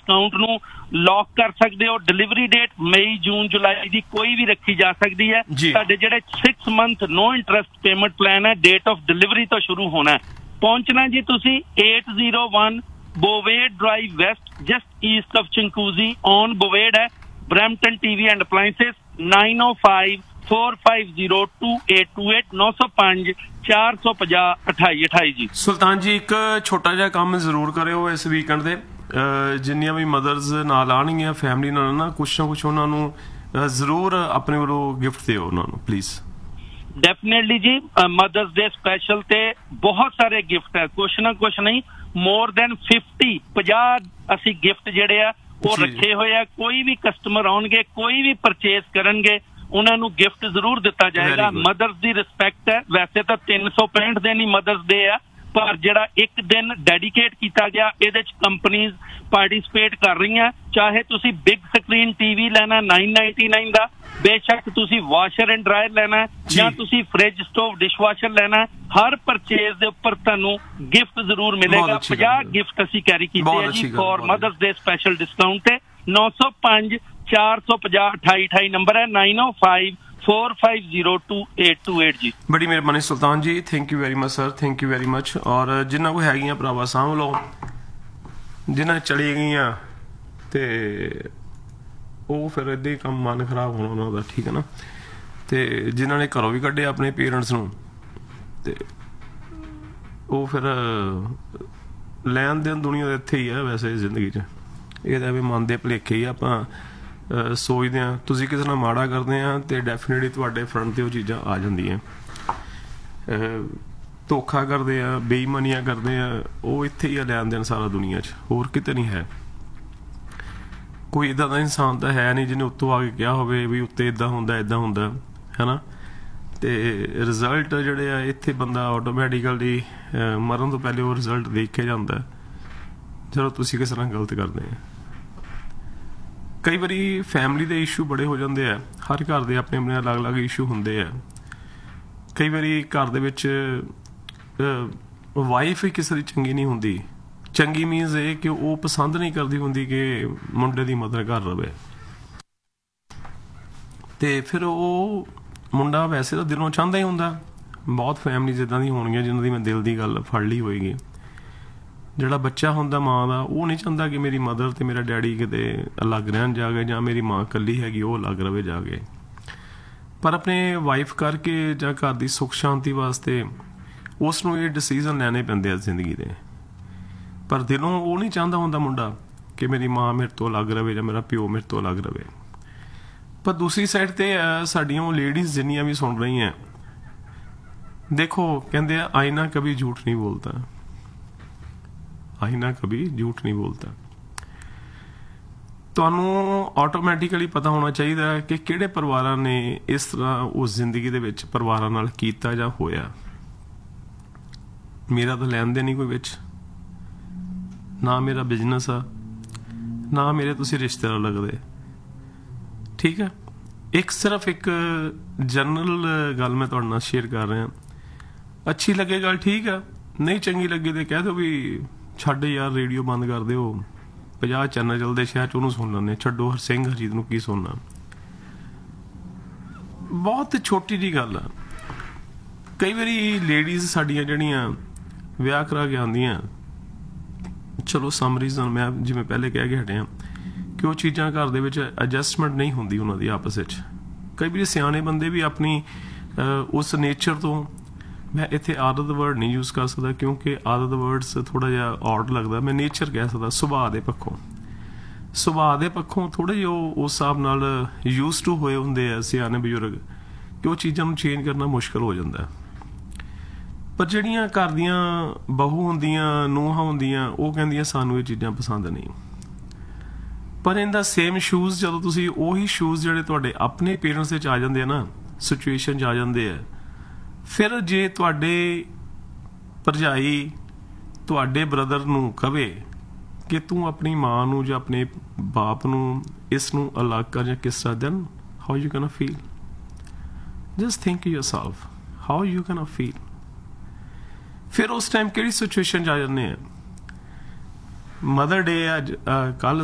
Discount ਨੂੰ lock ਕਰ ਸਕਦੇ ਹੋ। ਡਿਲੀਵਰੀ ਡੇਟ ਮਈ, ਜੂਨ, ਜੁਲਾਈ ਦੀ ਕੋਈ ਵੀ ਰੱਖੀ ਜਾ ਸਕਦੀ ਹੈ। ਸਾਡੇ ਜਿਹੜੇ 6 ਮੰਥ ਨੋ ਇੰਟਰਸਟ ਪੇਮੈਂਟ ਪਲਾਨ ਹੈ, ਡੇਟ ਆਫ ਡਿਲੀਵਰੀ ਤੋਂ ਸ਼ੁਰੂ ਹੋਣਾ। ਪਹੁੰਚਣਾ ਜੀ ਤੁਸੀਂ 801 ਬੋਵੇਡ drive West, just East of ਚੰਕੂਜ਼ੀ on ਬੋਵੇਡ ਹੈ। ਬਰੈਂਪਟਨ ਟੀਵੀ ਐਂਡ ਅਪਲਾਇੰਸਸ 905 4502828 905 450 2828 ਜੀ। ਸੁਲਤਾਨ ਜੀ ਇੱਕ ਛੋਟਾ ਜਿਹਾ ਕੰਮ ਜ਼ਰੂਰ ਕਰਿਓ ਇਸ ਵੀਕਐਂਡ ਦੇ, ਜਿੰਨੀਆਂ ਵੀ ਮਦਰਸ ਨਾਲ ਆਉਣਗੀਆਂ ਫੈਮਿਲੀ ਨਾਲ ਨਾ ਕੁਛ ਉਹਨਾਂ ਨੂੰ ਜ਼ਰੂਰ ਆਪਣੇ ਵੱਲੋਂ ਗਿਫਟ ਦਿਓ ਉਹਨਾਂ ਨੂੰ ਪਲੀਜ਼। ਡੈਫੀਨੇਟਲੀ ਜੀ, ਮਦਰਸ ਡੇ ਸਪੈਸ਼ਲ ਤੇ ਬਹੁਤ ਸਾਰੇ ਗਿਫਟ ਹੈ, ਕੁਛ ਨਾ ਕੁਛ ਨਹੀਂ, ਮੋਰ ਦੈਨ 50 ਅਸੀਂ ਗਿਫਟ ਜਿਹੜੇ ਆ ਉਹ ਰੱਖੇ ਹੋਏ ਆ। ਕੋਈ ਵੀ ਕਸਟਮਰ ਆਉਣਗੇ, ਕੋਈ ਵੀ ਪਰਚੇਸ ਕਰਨਗੇ, ਉਹਨਾਂ ਨੂੰ ਗਿਫਟ ਜ਼ਰੂਰ ਦਿੱਤਾ ਜਾਏਗਾ। ਮਦਰਸ ਦੀ ਰਿਸਪੈਕਟ ਹੈ। ਵੈਸੇ ਤਾਂ 365 ਦਿਨ ਹੀ ਮਦਰਸ ਡੇ ਆ, ਪਰ ਜਿਹੜਾ ਇੱਕ ਦਿਨ ਡੈਡੀਕੇਟ ਕੀਤਾ ਗਿਆ ਇਹਦੇ ਚ ਕੰਪਨੀਜ਼ ਪਾਰਟੀਸਪੇਟ ਕਰ ਰਹੀਆਂ। ਚਾਹੇ ਤੁਸੀਂ ਬਿਗ ਸਕਰੀਨ ਟੀਵੀ ਲੈਣਾ 999 ਦਾ, ਬੇਸ਼ੱਕ ਤੁਸੀਂ ਵਾਸ਼ਰ ਐਂਡ ਡਰਾਇਰ ਲੈਣਾ ਜਾਂ ਤੁਸੀਂ ਫ੍ਰਿਜ, ਸਟੋਵ, ਡਿਸ਼ਵਾਸ਼ਰ ਲੈਣਾ, ਹਰ ਪਰਚੇਜ਼ ਦੇ ਉੱਪਰ ਤੁਹਾਨੂੰ ਗਿਫਟ ਜ਼ਰੂਰ ਮਿਲੇਗਾ। 50 ਗਿਫਟ ਅਸੀਂ ਕੈਰੀ ਕੀਤੇ ਆ ਜੀ for mothers day special discount ਤੇ। 905 450 2828 ਨੰਬਰ ਹੈ, 905 4502828 ਜੀ। ਬੜੀ ਮਿਹਰਬਾਨੀ ਸੁਲਤਾਨ ਜੀ, thank you very much sir, thank you very much. ਔਰ ਜਿੰਨਾ ਕੋਈ ਹੈਗੀਆਂ ਭਰਾਵਾ ਸਾਂਭ ਲਓ, ਜਿਨ੍ਹਾਂ ਚਲੀ ਗਈਆਂ ਤੇ ਉਹ ਫਿਰ ਏਦਾਂ ਹੀ ਕੰਮ ਮਨ ਖਰਾਬ ਹੋਣਾ ਉਹਨਾਂ ਦਾ, ਠੀਕ ਹੈ ਨਾ। ਤੇ ਜਿਨ੍ਹਾਂ ਨੇ ਘਰੋਂ ਵੀ ਕੱਢਿਆ ਆਪਣੇ ਪੇਰੈਂਟਸ ਨੂੰ ਤੇ ਉਹ ਫਿਰ ਲੈਣ ਦੇਣ ਦੁਨੀਆ ਦੇ ਇੱਥੇ ਹੀ ਆ ਵੈਸੇ ਜ਼ਿੰਦਗੀ 'ਚ। ਇਹ ਤਾਂ ਵੀ ਮਨ ਦੇ ਭੁਲੇਖੇ ਹੀ ਆਪਾਂ ਸੋਚਦੇ ਹਾਂ। ਤੁਸੀਂ ਕਿਸੇ ਨਾਲ ਮਾੜਾ ਕਰਦੇ ਆ ਤੇ ਡੈਫੀਨੇਟਲੀ ਤੁਹਾਡੇ ਫਰੰਟ ਤੇ ਉਹ ਚੀਜ਼ਾਂ ਆ ਜਾਂਦੀਆਂ। ਧੋਖਾ ਕਰਦੇ ਆ, ਬੇਈਮਾਨੀਆਂ ਕਰਦੇ ਆ, ਉਹ ਇੱਥੇ ਹੀ ਆ ਲੈਣ ਦੇਣ ਸਾਰਾ ਦੁਨੀਆ 'ਚ, ਹੋਰ ਕਿਤੇ ਨਹੀਂ ਹੈ। ਕੋਈ ਇੱਦਾਂ ਦਾ ਇਨਸਾਨ ਤਾਂ ਹੈ ਨਹੀਂ ਜਿਹਨੇ ਉੱਤੋਂ ਆ ਕੇ ਕਿਹਾ ਹੋਵੇ ਵੀ ਉੱਤੇ ਇੱਦਾਂ ਹੁੰਦਾ ਹੈ ਨਾ। ਤੇ ਰਿਜ਼ਲਟ ਜਿਹੜੇ ਆ ਇੱਥੇ ਬੰਦਾ ਆਟੋਮੈਟਿਕਲੀ ਮਰਨ ਤੋਂ ਪਹਿਲੇ ਉਹ ਰਿਜ਼ਲਟ ਦੇਖ ਕੇ ਜਾਂਦਾ ਜਦੋਂ ਤੁਸੀਂ ਕਿਸੇ ਨਾਲ ਗਲਤ ਕਰਦੇ ਆ। ਕਈ ਵਾਰੀ ਫੈਮਿਲੀ ਦੇ ਇਸ਼ੂ ਬੜੇ ਹੋ ਜਾਂਦੇ ਆ, ਹਰ ਘਰ ਦੇ ਆਪਣੇ ਆਪਣੇ ਅਲੱਗ ਅਲੱਗ ਇਸ਼ੂ ਹੁੰਦੇ ਆ। ਕਈ ਵਾਰੀ ਘਰ ਦੇ ਵਿੱਚ ਵਾਈਫ ਹੀ ਕਿਸੇ ਦੀ ਚੰਗੀ ਨਹੀਂ ਹੁੰਦੀ। ਚੰਗੀ ਮੀਨਸ ਇਹ ਕਿ ਉਹ ਪਸੰਦ ਨਹੀਂ ਕਰਦੀ ਹੁੰਦੀ ਕਿ ਮੁੰਡੇ ਦੀ ਮਦਰ ਘਰ ਰਵੇ, ਤੇ ਫਿਰ ਉਹ ਮੁੰਡਾ ਵੈਸੇ ਤਾਂ ਦਿਲੋਂ ਚਾਹੁੰਦਾ ਹੀ ਹੁੰਦਾ। ਬਹੁਤ ਫੈਮਲੀਜ਼ ਇੱਦਾਂ ਦੀ ਹੋਣਗੀਆਂ ਜਿਨ੍ਹਾਂ ਦੀ ਮੈਂ ਦਿਲ ਦੀ ਗੱਲ ਫੜ ਲਈ ਹੋਏਗੀ। ਜਿਹੜਾ ਬੱਚਾ ਹੁੰਦਾ ਮਾਂ ਦਾ, ਉਹ ਨਹੀਂ ਚਾਹੁੰਦਾ ਕਿ ਮੇਰੀ ਮਦਰ ਤੇ ਮੇਰਾ ਡੈਡੀ ਕਿਤੇ ਅਲੱਗ ਰਹਿਣ ਜਾ ਕੇ, ਜਾਂ ਮੇਰੀ ਮਾਂ ਇਕੱਲੀ ਹੈਗੀ ਉਹ ਅਲੱਗ ਰਵੇ ਜਾ ਕੇ। ਪਰ ਆਪਣੇ ਵਾਈਫ ਕਰਕੇ ਜਾਂ ਘਰ ਦੀ ਸੁੱਖ ਸ਼ਾਂਤੀ ਵਾਸਤੇ ਉਸ ਨੂੰ ਇਹ ਡਿਸੀਜ਼ਨ ਲੈਣੇ ਪੈਂਦੇ ਆ ਜ਼ਿੰਦਗੀ ਦੇ। ਪਰ ਦਿਲੋਂ ਉਹ ਨਹੀਂ ਚਾਹੁੰਦਾ ਹੁੰਦਾ ਮੁੰਡਾ ਕਿ ਮੇਰੀ ਮਾਂ ਮੇਰੇ ਤੋਂ ਅਲੱਗ ਰਵੇ ਜਾਂ ਮੇਰਾ ਪਿਓ ਮੇਰੇ ਤੋਂ ਅਲੱਗ ਰਵੇ। ਪਰ ਦੂਸਰੀ ਸਾਈਡ ਤੇ ਸਾਡੀਆਂ ਉਹ ਲੇਡੀਜ਼ ਜਿੰਨੀਆਂ ਵੀ ਸੁਣ ਰਹੀਆਂ, ਦੇਖੋ ਕਹਿੰਦੇ ਆ ਆਇਨਾ ਕभी झूठ नहीं बोलता, ਆਇਨਾ कभी झूठ नहीं बोलता। ਤੁਹਾਨੂੰ ਆਟੋਮੈਟਿਕਲੀ ਪਤਾ ਹੋਣਾ ਚਾਹੀਦਾ ਕਿ ਕਿਹੜੇ ਪਰਿਵਾਰਾਂ ਨੇ ਇਸ ਤਰ੍ਹਾਂ ਉਸ ਜ਼ਿੰਦਗੀ ਦੇ ਵਿੱਚ ਪਰਿਵਾਰਾਂ ਨਾਲ ਕੀਤਾ ਜਾਂ ਹੋਇਆ। ਮੇਰਾ ਤਾਂ ਲੈਣ ਦੇਣ ਨਹੀਂ ਕੋਈ ਵਿੱਚ, ਨਾ ਮੇਰਾ ਬਿਜ਼ਨਸ ਆ, ਨਾ ਮੇਰੇ ਤੁਸੀਂ ਰਿਸ਼ਤੇਦਾਰ ਲੱਗਦੇ, ਠੀਕ ਹੈ। ਸਿਰਫ ਇੱਕ ਜਨਰਲ ਗੱਲ ਮੈਂ ਤੁਹਾਡੇ ਨਾਲ ਸ਼ੇਅਰ ਕਰ ਰਿਹਾ। ਅੱਛੀ ਲੱਗੇ ਗੱਲ ਠੀਕ ਆ, ਨਹੀਂ ਚੰਗੀ ਲੱਗੀ ਤੇ ਕਹਿ ਦਿਓ ਵੀ ਛੱਡ ਯਾਰ, ਰੇਡੀਓ ਬੰਦ ਕਰ ਦਿਓ, 50 ਚੈਨਲ ਚੱਲਦੇ ਸ਼ਹਿਰ 'ਚ, ਉਹਨੂੰ ਸੁਣ ਲੈਂਦੇ, ਛੱਡੋ ਸਿੰਘ ਹਰਜੀਤ ਨੂੰ ਕੀ ਸੁਣਨਾ। ਬਹੁਤ ਛੋਟੀ ਜਿਹੀ ਗੱਲ ਆ। ਕਈ ਵਾਰੀ ਲੇਡੀਜ਼ ਸਾਡੀਆਂ ਜਿਹੜੀਆਂ ਵਿਆਹ ਕਰਾ ਕੇ ਆਉਂਦੀਆਂ, ਚਲੋ ਸਮ ਰੀਜ਼ਨ ਮੈਂ ਜਿਵੇਂ ਪਹਿਲੇ ਕਹਿ ਕੇ ਹਟਿਆ ਕਿ ਉਹ ਚੀਜ਼ਾਂ ਘਰ ਦੇ ਵਿੱਚ ਐਡਜਸਟਮੈਂਟ ਨਹੀਂ ਹੁੰਦੀ ਉਹਨਾਂ ਦੀ ਆਪਸ ਵਿੱਚ। ਕਈ ਵਾਰੀ ਸਿਆਣੇ ਬੰਦੇ ਵੀ ਆਪਣੀ ਉਸ ਨੇਚਰ ਤੋਂ, ਮੈਂ ਇੱਥੇ ਆਦਤ ਵਰਡ ਨਹੀਂ ਯੂਜ਼ ਕਰ ਸਕਦਾ ਕਿਉਂਕਿ ਆਦਤ ਵਰਡਸ ਥੋੜ੍ਹਾ ਜਿਹਾ ਔਡ ਲੱਗਦਾ, ਮੈਂ ਨੇਚਰ ਕਹਿ ਸਕਦਾ। ਸੁਭਾਅ ਦੇ ਪੱਖੋਂ ਥੋੜ੍ਹੇ ਜਿਹੇ ਉਹ ਉਸ ਹਿਸਾਬ ਨਾਲ ਯੂਜ਼ ਟੂ ਹੋਏ ਹੁੰਦੇ ਆ ਸਿਆਣੇ ਬਜ਼ੁਰਗ, ਕਿ ਉਹ ਚੀਜ਼ਾਂ ਨੂੰ ਚੇਂਜ ਕਰਨਾ ਮੁਸ਼ਕਿਲ ਹੋ ਜਾਂਦਾ। ਪਰ ਜਿਹੜੀਆਂ ਘਰ ਦੀਆਂ ਬਹੂ ਹੁੰਦੀਆਂ, ਨੂੰਹਾਂ ਹੁੰਦੀਆਂ, ਉਹ ਕਹਿੰਦੀਆਂ ਸਾਨੂੰ ਇਹ ਚੀਜ਼ਾਂ ਪਸੰਦ ਨਹੀਂ। ਪਰ ਇਨ ਦਾ ਸੇਮ ਸ਼ੂਜ਼ ਜਦੋਂ ਤੁਸੀਂ ਉਹੀ ਸ਼ੂਜ਼ ਜਿਹੜੇ ਤੁਹਾਡੇ ਆਪਣੇ ਪੇਰੈਂਟਸ ਵਿੱਚ ਆ ਜਾਂਦੇ ਆ ਨਾ, ਸਿਚੁਏਸ਼ਨ 'ਚ ਆ ਜਾਂਦੇ ਆ, ਫਿਰ ਜੇ ਤੁਹਾਡੇ ਭਰਜਾਈ ਤੁਹਾਡੇ ਬ੍ਰਦਰ ਨੂੰ ਕਵੇ ਕਿ ਤੂੰ ਆਪਣੀ ਮਾਂ ਨੂੰ ਜਾਂ ਆਪਣੇ ਬਾਪ ਨੂੰ ਇਸ ਨੂੰ ਅਲੱਗ ਕਰ ਜਾਂ ਕਿਸ ਤਰ੍ਹਾਂ, then how you can feel? Just think yourself how you can feel. ਫਿਰ ਉਸ ਟਾਈਮ ਕਿਹੜੀ ਸਿਚੁਏਸ਼ਨ 'ਚ ਆ ਜਾਂਦੇ ਆ। ਮਦਰ ਡੇ ਅੱਜ ਕੱਲ੍ਹ